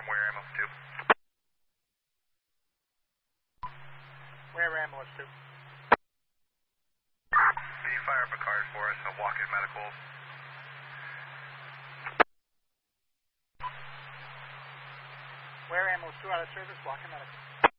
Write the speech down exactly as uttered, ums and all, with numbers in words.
Ware Ambulance two. Ware Ambulance two. Can you fire up a card for us? A walk-in medical. Ware Ambulance two out of service, walk-in medical.